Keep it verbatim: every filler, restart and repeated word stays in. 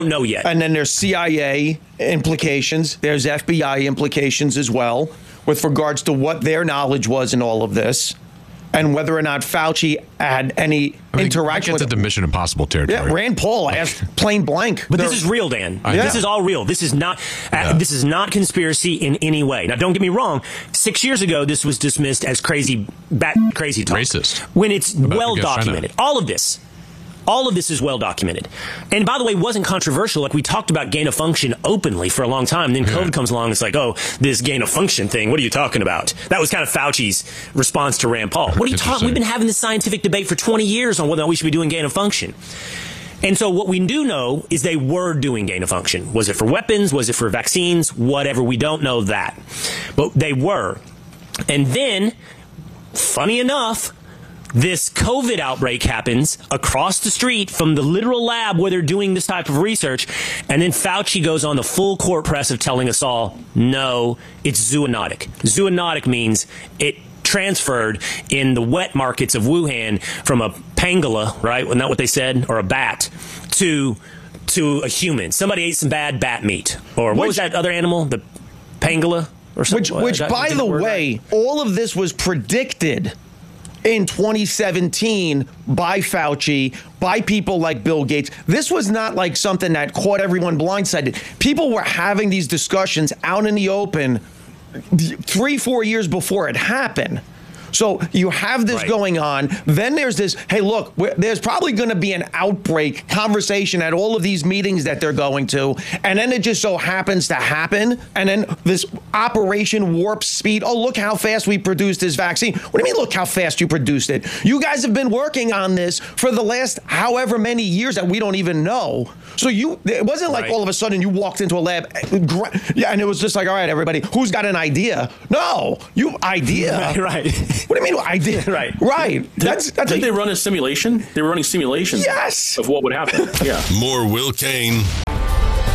know yet. And then there's C I A implications. There's F B I implications as well with regards to what their knowledge was in all of this and whether or not Fauci had any I mean, interaction with it. Into Mission Impossible territory. Yeah, Rand Paul asked plain blank. But this is real, Dan. Yeah. This is all real. This is not uh, Yeah. this is not conspiracy in any way. Now, don't get me wrong. Six years ago, this was dismissed as crazy, bat crazy talk. Racist. When it's About well against China. documented. All of this. All of this is well documented. And by the way, it wasn't controversial. Like, we talked about gain of function openly for a long time. Then COVID Yeah. comes along. It's like, oh, this gain of function thing. What are you talking about? That was kind of Fauci's response to Rand Paul. What are you talking? We've been having this scientific debate for twenty years on whether or not we should be doing gain of function. And so what we do know is they were doing gain of function. Was it for weapons? Was it for vaccines? Whatever. We don't know that. But they were. And then, funny enough, this COVID outbreak happens across the street from the literal lab where they're doing this type of research. And then Fauci goes on the full court press of telling us all, no, it's zoonotic. Zoonotic means it transferred in the wet markets of Wuhan from a pangolin, right? Well, not what they said, or a bat, to to a human. Somebody ate some bad bat meat. Or what Which, was that other animal? The pangolin? Or something? Which, which That- by is the that word way, right? all of this was predicted in twenty seventeen by Fauci, by people like Bill Gates. This was not like something that caught everyone blindsided. People were having these discussions out in the open three, four years before it happened. So you have this Right. going on. Then there's this, hey, look, we're, there's probably going to be an outbreak conversation at all of these meetings that they're going to. And then it just so happens to happen. And then this Operation Warp Speed. Oh, look how fast we produced this vaccine. What do you mean, look how fast you produced it? You guys have been working on this for the last however many years that we don't even know. So you, it wasn't like Right. all of a sudden you walked into a lab, yeah, and it was just like, all right, everybody, who's got an idea? No, you idea. Right, right. What do you mean idea? Right. Right. That's that's Didn't a, they run a simulation? They were running simulations Yes. of what would happen. Yeah. More Will Kane